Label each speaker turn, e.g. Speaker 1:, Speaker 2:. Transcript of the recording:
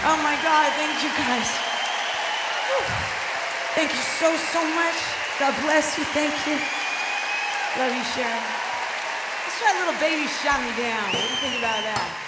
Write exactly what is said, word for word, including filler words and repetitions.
Speaker 1: Oh my God, thank you guys. Whew. Thank you so, so much. God bless you, thank you. Love you, Sharon. Let's try a little Baby Shot Me Down. What do you think about that?